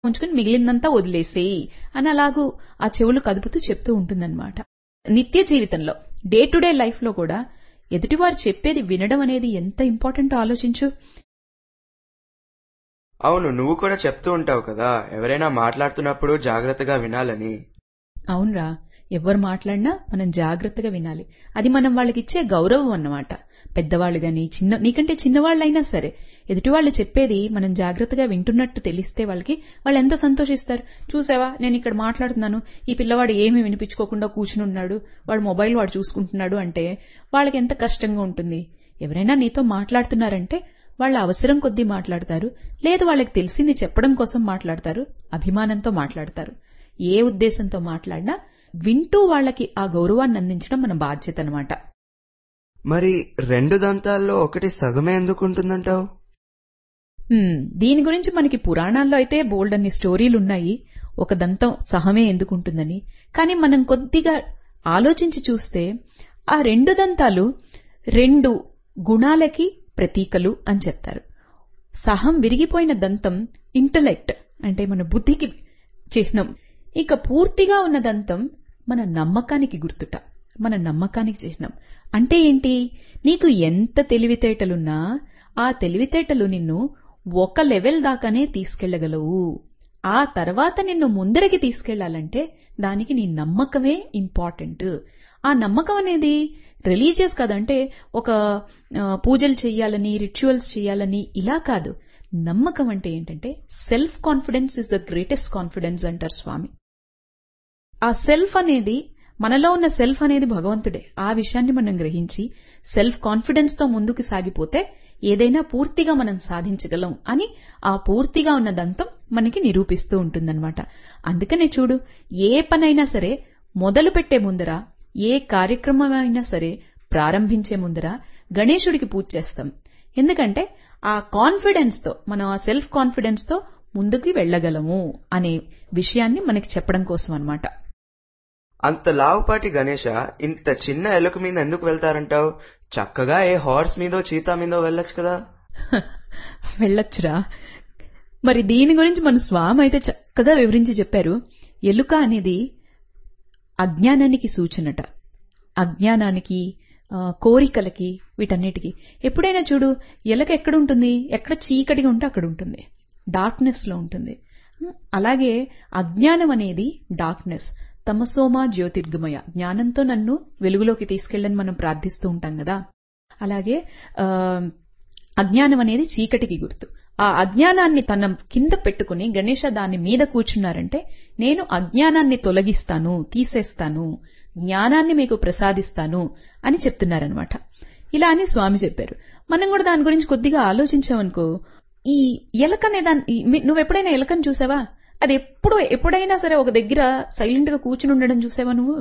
ఉంచుకుని మిగిలిందంతా వదిలేసేయి అని అలాగూ ఆ చెవులు కదుపుతూ చెప్తూ ఉంటుందన్నమాట. నిత్య జీవితంలో డే టు డే లైఫ్ లో కూడా ఎదుటివారు చెప్పేది వినడం అనేది ఎంత ఇంపార్టెంటో ఆలోచించు. అవును, నువ్వు కూడా చెప్తూ ఉంటావు కదా ఎవరైనా మాట్లాడుతున్నప్పుడు జాగ్రత్తగా వినాలని. అవునరా, ఎవరు మాట్లాడినా మనం జాగ్రత్తగా వినాలి. అది మనం వాళ్ళకిచ్చే గౌరవం అన్నమాట. పెద్దవాళ్ళు గాని నీకంటే చిన్నవాళ్ళైనా సరే ఎదుటివాళ్లు చెప్పేది మనం జాగ్రత్తగా వింటున్నట్టు తెలిస్తే వాళ్ళు ఎంత సంతోషిస్తారు. చూసావా, నేను ఇక్కడ మాట్లాడుతున్నాను, ఈ పిల్లవాడు ఏమీ వినిపించుకోకుండా కూర్చుని ఉన్నాడు, వాడు మొబైల్ వాడు చూసుకుంటున్నాడు అంటే వాళ్ళకి ఎంత కష్టంగా ఉంటుంది. ఎవరైనా నీతో మాట్లాడుతున్నారంటే వాళ్ళ అవసరం కొద్దీ మాట్లాడతారు, లేదు వాళ్ళకి తెలిసింది చెప్పడం కోసం మాట్లాడతారు, అభిమానంతో మాట్లాడతారు. ఏ ఉద్దేశంతో మాట్లాడినా వింటూ వాళ్ళకి ఆ గౌరవాన్ని అందించడం మన బాధ్యత అన్నమాట. మరి 2 దంతాల్లో ఒకటి సగమే ఎందుకుంటుందంటావు? దీని గురించి మనకి పురాణాల్లో అయితే బోల్డన్ని స్టోరీలున్నాయి, ఒక దంతం సహమే ఎందుకుంటుందని. కానీ మనం కొద్దిగా ఆలోచించి చూస్తే ఆ 2 దంతాలు 2 గుణాలకి ప్రతీకలు అని చెప్తారు. సహం విరిగిపోయిన దంతం ఇంటలెక్ట్ అంటే మన బుద్ధికి చిహ్నం. ఇక పూర్తిగా ఉన్న దంతం మన నమ్మకానికి గుర్తుట, మన నమ్మకానికి చిహ్నం. అంటే ఏంటి, నీకు ఎంత తెలివితేటలున్నా ఆ తెలివితేటలు నిన్ను ఒక లెవెల్ దాకానే తీసుకెళ్లగలవు. ఆ తర్వాత నిన్ను ముందరికి తీసుకెళ్లాలంటే దానికి నీ నమ్మకమే ఇంపార్టెంట్. ఆ నమ్మకం అనేది రిలీజియస్ కాదంటే ఒక పూజలు చెయ్యాలని రిచువల్స్ చెయ్యాలని ఇలా కాదు. నమ్మకం అంటే ఏంటంటే self confidence is the greatest confidence అంటారు స్వామి. ఆ సెల్ఫ్ అనేది, మనలో ఉన్న సెల్ఫ్ అనేది భగవంతుడే. ఆ విషయాన్ని మనం గ్రహించి సెల్ఫ్ కాన్ఫిడెన్స్ తో ముందుకు సాగిపోతే ఏదైనా పూర్తిగా మనం సాధించగలం అని ఆ పూర్తిగా ఉన్న దంతం మనకి నిరూపిస్తూ ఉంటుందన్నమాట. అందుకనే చూడు, ఏ పనైనా సరే మొదలు పెట్టే ముందర, ఏ కార్యక్రమం అయినా సరే ప్రారంభించే ముందర గణేశుడికి పూజ చేస్తాం. ఎందుకంటే ఆ కాన్ఫిడెన్స్ తో, మనం ఆ సెల్ఫ్ కాన్ఫిడెన్స్ తో ముందుకు వెళ్లగలము అనే విషయాన్ని మనకి చెప్పడం కోసం అన్నమాట. అంత లావుపాటి గణేశ ఇంత చిన్న ఎలుక మీద ఎందుకు వెళ్తారంటావు? చక్కగా ఏ హార్స్ మీదో చీతా మీదో వెళ్ళొచ్చు కదా. వెళ్ళొచ్చురా, మరి దీని గురించి మన స్వామి అయితే చక్కగా వివరించి చెప్పారు. ఎలుక అనేది అజ్ఞానానికి సూచనట. అజ్ఞానానికి, కోరికలకి, వీటన్నిటికీ. ఎప్పుడైనా చూడు, ఎలుక ఎక్కడుంటుంది, ఎక్కడ చీకటిగా ఉంటే అక్కడ ఉంటుంది, డార్క్నెస్ లో ఉంటుంది. అలాగే అజ్ఞానం అనేది డార్క్నెస్. తమసోమా జ్యోతిర్గమయ, జ్ఞానంతో నన్ను వెలుగులోకి తీసుకెళ్ళని మనం ప్రార్థిస్తూ ఉంటాం కదా. అలాగే అజ్ఞానం అనేది చీకటికి గుర్తు. ఆ అజ్ఞానాన్ని తన కింద పెట్టుకుని గణేశ దాని మీద కూర్చున్నారంటే నేను అజ్ఞానాన్ని తొలగిస్తాను, తీసేస్తాను, జ్ఞానాన్ని మీకు ప్రసాదిస్తాను అని చెప్తున్నారనమాట. ఇలా అని స్వామి చెప్పారు. మనం కూడా దాని గురించి కొద్దిగా ఆలోచించామనుకో, ఈ ఎలకనే నువ్వెప్పుడైనా ఎలకని చూసావా? అది ఎప్పుడైనా సరే ఒక దగ్గర సైలెంట్ గా కూర్చుని ఉండడం చూసావా నువ్వు?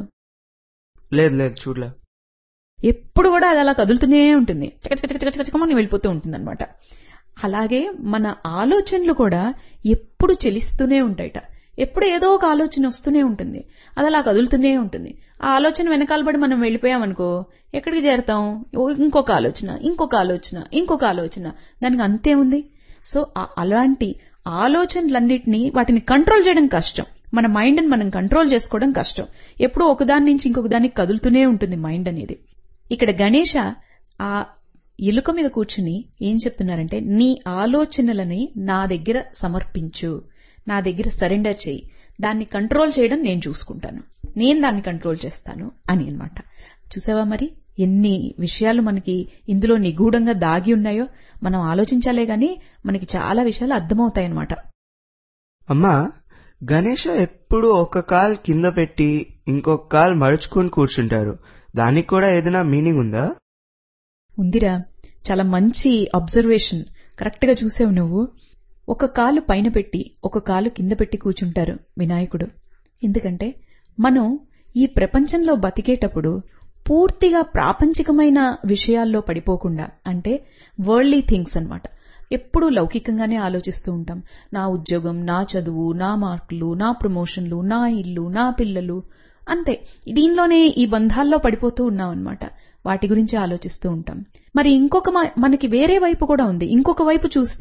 లేదు లేదు, చూడలే. ఎప్పుడు కూడా అది అలా కదులుతూనే ఉంటుంది, చకచకచకచకమని వెళ్ళిపోతూ ఉంటుంది అనమాట. అలాగే మన ఆలోచనలు కూడా ఎప్పుడు చెలిస్తూనే ఉంటాయట. ఎప్పుడు ఏదో ఒక ఆలోచన వస్తూనే ఉంటుంది, అది అలా కదులుతూనే ఉంటుంది. ఆ ఆలోచన వెనకాలబడి మనం వెళ్ళిపోయామనుకో ఎక్కడికి చేరతాం? ఇంకొక ఆలోచన, ఇంకొక ఆలోచన, ఇంకొక ఆలోచన, దానికి అంతే ఉంది. సో అలాంటి ఆలోచనలన్నిటినీ వాటిని కంట్రోల్ చేయడం కష్టం. మన మైండ్ ని మనం కంట్రోల్ చేసుకోవడం కష్టం. ఎప్పుడూ ఒకదాని నుంచి ఇంకొక దానికి కదులుతూనే ఉంటుంది మైండ్ అనేది. ఇక్కడ గణేశ ఆ ఎలుక మీద కూర్చుని ఏం చెప్తున్నారంటే, నీ ఆలోచనలని నా దగ్గర సమర్పించు, నా దగ్గర సరెండర్ చేయి, దాన్ని కంట్రోల్ చేయడం నేను చూసుకుంటాను, నేను దాన్ని కంట్రోల్ చేస్తాను అని అన్నమాట. చూసావా మరి ఎన్ని విషయాలు మనకి ఇందులో నిగూఢంగా దాగి ఉన్నాయో. మనం ఆలోచించాలే గాని మనకి చాలా విషయాలు అర్థమవుతాయన్నమాట. అమ్మా, గణేశ ఎప్పుడు ఒక కాల్ కింద పెట్టి ఇంకొక కాల్ మడుచుకుని కూర్చుంటారు, దానికి కూడా ఏదైనా మీనింగ్ ఉందా? ఉందిరా, చాలా మంచి అబ్జర్వేషన్, కరెక్ట్ గా చూసావు నువ్వు. ఒక కాలు పైన పెట్టి ఒక కాలు కింద పెట్టి కూర్చుంటారు వినాయకుడు. ఎందుకంటే మనం ఈ ప్రపంచంలో బతికేటప్పుడు పూర్తిగా ప్రాపంచికమైన విషయాల్లో పడిపోకుండా, అంటే వరల్డ్లీ థింగ్స్ అన్నమాట, ఎప్పుడూ లౌకికంగానే ఆలోచిస్తూ ఉంటాం. నా ఉద్యోగం, నా చదువు, నా మార్కులు, నా ప్రమోషన్లు, నా ఇల్లు, నా పిల్లలు, అంతే. దీనిలోనే ఈ బంధాల్లో పడిపోతూ ఉన్నాం అన్నమాట. వాటి గురించి ఆలోచిస్తూ ఉంటాం. మరి మనకి వేరే వైపు కూడా ఉంది. ఇంకొక వైపు చూస్తే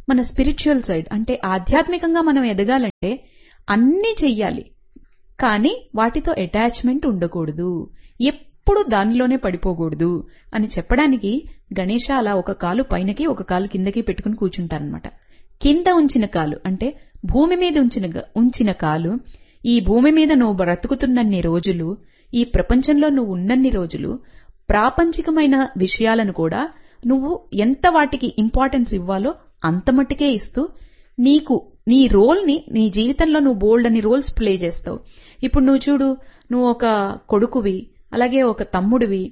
మన స్పిరిచువల్ సైడ్ అంటే ఆధ్యాత్మికంగా మనం ఎదగాలంటే అన్నీ చెయ్యాలి, కానీ వాటితో అటాచ్మెంట్ ఉండకూడదు, ఎప్పుడు దానిలోనే పడిపోకూడదు అని చెప్పడానికి గణేశ అలా ఒక కాలు పైనకి ఒక కాలు కిందకి పెట్టుకుని కూర్చుంటారనమాట. కింద ఉంచిన కాలు అంటే భూమి మీద ఉంచిన కాలు, ఈ భూమి మీద నువ్వు బ్రతుకుతున్నన్ని రోజులు, ఈ ప్రపంచంలో నువ్వు ఉన్నన్ని రోజులు ప్రాపంచికమైన విషయాలను కూడా నువ్వు ఎంత వాటికి ఇంపార్టెన్స్ ఇవ్వాలో అంత మట్టుకే ఇస్తూ నీకు నీ రోల్ని నీ జీవితంలో నువ్వు బోల్డ్ అని రోల్స్ ప్లే చేస్తావు. ఇప్పుడు నువ్వు చూడు, నువ్వు ఒక కొడుకువి, అలాగే ఒక తమ్ముడివి,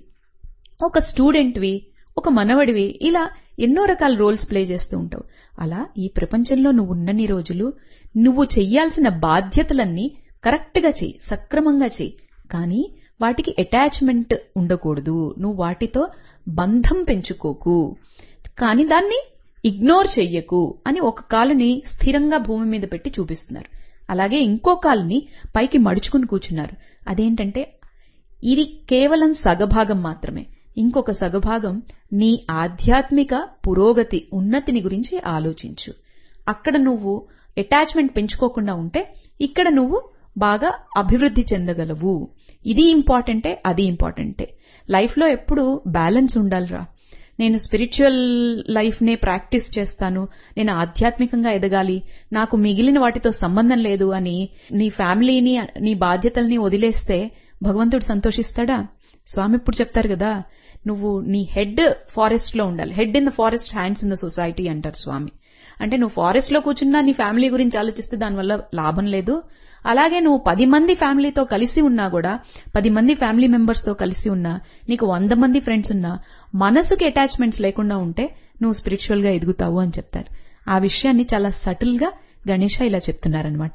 ఒక స్టూడెంట్వి, ఒక మనవడివి, ఇలా ఎన్నో రకాల రోల్స్ ప్లే చేస్తూ ఉంటావు. అలా ఈ ప్రపంచంలో నువ్వు ఉన్నన్ని రోజులు నువ్వు చెయ్యాల్సిన బాధ్యతలన్నీ కరెక్ట్గా చెయ్యి, సక్రమంగా చెయ్యి, కానీ వాటికి అటాచ్మెంట్ ఉండకూడదు, నువ్వు వాటితో బంధం పెంచుకోకు, కానీ దాన్ని ఇగ్నోర్ చెయ్యకు అని ఒక కాలుని స్థిరంగా భూమి మీద పెట్టి చూపిస్తున్నారు. అలాగే ఇంకో కాలుని పైకి మడుచుకుని కూర్చున్నారు. అదేంటంటే ఇది కేవలం సగభాగం మాత్రమే, ఇంకొక సగభాగం నీ ఆధ్యాత్మిక పురోగతి ఉన్నతిని గురించి ఆలోచించు. అక్కడ నువ్వు అటాచ్మెంట్ పెంచుకోకుండా ఉంటే ఇక్కడ నువ్వు బాగా అభివృద్ధి చెందగలవు. ఇది ఇంపార్టెంటే, అది ఇంపార్టెంటే. లైఫ్లో ఎప్పుడు బ్యాలెన్స్ ఉండాలిరా. నేను స్పిరిచువల్ లైఫ్నే ప్రాక్టీస్ చేస్తాను, నేను ఆధ్యాత్మికంగా ఎదగాలి, నాకు మిగిలిన వాటితో సంబంధం లేదు అని నీ ఫ్యామిలీని నీ బాధ్యతల్ని వదిలేస్తే భగవంతుడు సంతోషిస్తాడా? స్వామి ఇప్పుడు చెప్తారు కదా, నువ్వు నీ హెడ్ ఫారెస్ట్ లో ఉండాలి, head in the forest, hands in the society అంటారు స్వామి. అంటే నువ్వు ఫారెస్ట్ లో కూర్చున్నా నీ ఫ్యామిలీ గురించి ఆలోచిస్తే దానివల్ల లాభం లేదు. అలాగే నువ్వు 10 మంది ఫ్యామిలీతో కలిసి ఉన్నా కూడా, 10 మంది ఫ్యామిలీ మెంబర్స్ తో కలిసి ఉన్నా, నీకు 100 మంది ఫ్రెండ్స్ ఉన్నా, మనసుకి అటాచ్మెంట్స్ లేకుండా ఉంటే నువ్వు స్పిరిచువల్ గా ఎదుగుతావు అని చెప్తారు. ఆ విషయాన్ని చాలా సటిల్ గా గణేశ ఇలా చెప్తున్నారనమాట.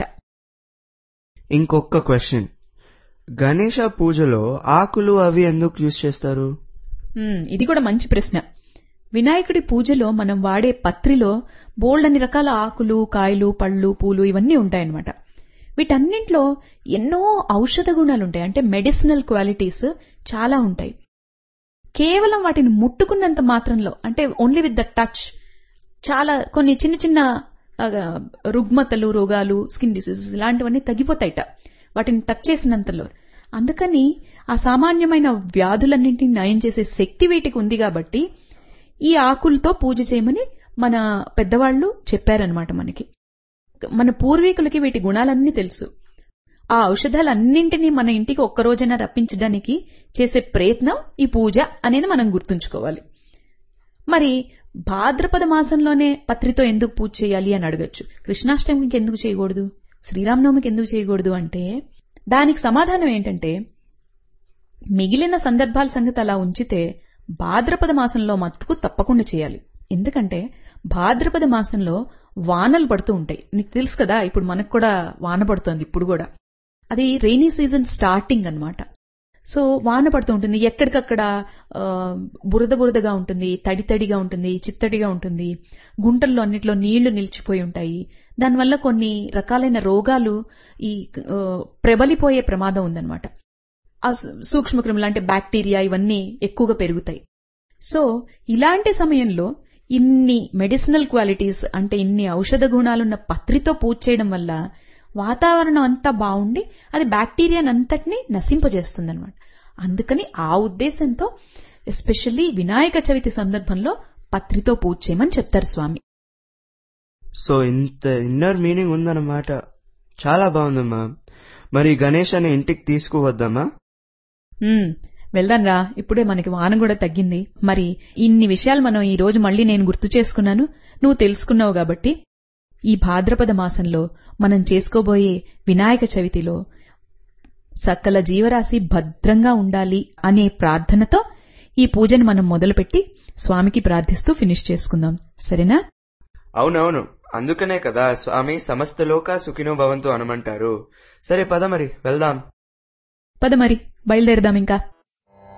ఇంకొక క్వశ్చన్, గణేశ పూజలో ఆకులు అవి ఎందుకు యూజ్ చేస్తారు? ఇది కూడా మంచి ప్రశ్న. వినాయకుడి పూజలో మనం వాడే పత్రిలో బోల్డన్ని రకాల ఆకులు, కాయలు, పళ్ళు, పూలు ఇవన్నీ ఉంటాయన్నమాట. వీటన్నింటిలో ఎన్నో ఔషధ గుణాలుంటాయి, అంటే మెడిసినల్ క్వాలిటీస్ చాలా ఉంటాయి. కేవలం వాటిని ముట్టుకున్నంత మాత్రంలో, అంటే ఓన్లీ విత్ ద టచ్, చాలా కొన్ని చిన్న చిన్న రుగ్మతలు, రోగాలు, స్కిన్ డిసీజెస్ ఇలాంటివన్నీ తగ్గిపోతాయిట వాటిని టచ్ చేసినంతలో. అందుకని ఆ సామాన్యమైన వ్యాధులన్నింటినీ నయం చేసే శక్తి వీటికి ఉంది కాబట్టి ఈ ఆకులతో పూజ చేయమని మన పెద్దవాళ్లు చెప్పారనమాట. మన పూర్వీకులకి వీటి గుణాలన్నీ తెలుసు. ఆ ఔషధాలన్నింటినీ మన ఇంటికి ఒక్కరోజైనా రప్పించడానికి చేసే ప్రయత్నం ఈ పూజ అనేది మనం గుర్తుంచుకోవాలి. మరి భాద్రపద మాసంలోనే పత్రితో ఎందుకు పూజ చేయాలి అని అడగచ్చు. కృష్ణాష్టమికి ఎందుకు చేయకూడదు, శ్రీరామనవమికి ఎందుకు చేయకూడదు అంటే దానికి సమాధానం ఏంటంటే, మిగిలిన సందర్భాల సంగతి అలా ఉంచితే భాద్రపద మాసంలో మట్టుకు తప్పకుండా చేయాలి. ఎందుకంటే భాద్రపద మాసంలో వానలు పడుతూ ఉంటాయి. నీకు తెలుసు కదా, ఇప్పుడు మనకు కూడా వాన పడుతోంది. ఇప్పుడు కూడా అది రెయినీ సీజన్ స్టార్టింగ్ అన్నమాట. సో వాన పడుతూ ఉంటుంది, ఎక్కడికక్కడ బురదగా ఉంటుంది, తడిగా ఉంటుంది, చిత్తడిగా ఉంటుంది, గుంటల్లో అన్నిట్లో నీళ్లు నిలిచిపోయి ఉంటాయి. దానివల్ల కొన్ని రకాలైన రోగాలు ఈ ప్రబలిపోయే ప్రమాదం ఉందన్నమాట. ఆ సూక్ష్మక్రిములు అంటే బ్యాక్టీరియా ఇవన్నీ ఎక్కువగా పెరుగుతాయి. సో ఇలాంటి సమయంలో ఇన్ని మెడిసినల్ క్వాలిటీస్ అంటే ఇన్ని ఔషధ గుణాలున్న పత్రితో పూజ చేయడం వల్ల వాతావరణం అంతా బాగుండి అది బ్యాక్టీరియానంతటినీ నశింపజేస్తుందన్నమాట. అందుకని ఆ ఉద్దేశంతో ఎస్పెషల్లీ వినాయక చవితి సందర్భంలో పత్రితో పూజ చేయమని చెప్తారు స్వామి. సో ఇంత ఇన్నర్ మీనింగ్ ఉందన్నమాట. చాలా బాగుందమ్మా. మరి గణేశాన్ని ఇంటికి తీసుకువద్దామా? వెళ్దాం రా, ఇప్పుడే మనకి వాన కూడా తగ్గింది. మరి ఇన్ని విషయాలు మనం ఈ రోజు మళ్ళీ నేను గుర్తు చేసుకున్నాను, నువ్వు తెలుసుకున్నావు కాబట్టి ఈ భాద్రపద మాసంలో మనం చేసుకోబోయే వినాయక చవితిలో సకల జీవరాశి భద్రంగా ఉండాలి అనే ప్రార్థనతో ఈ పూజను మనం మొదలుపెట్టి స్వామికి ప్రార్థిస్తూ ఫినిష్ చేసుకుందాం. సరేనా? అవునవును, అందుకనే కదా స్వామి సమస్త లోక సుఖినో భవంతు అనమంటారు. సరే పద మరి వెళ్దాం. పద మరి బయలుదేరదాం ఇంకా.